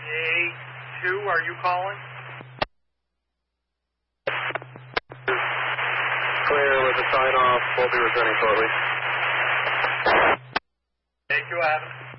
A2, are you calling? Clear with the sign off. We'll be returning shortly. Thank you, Adam.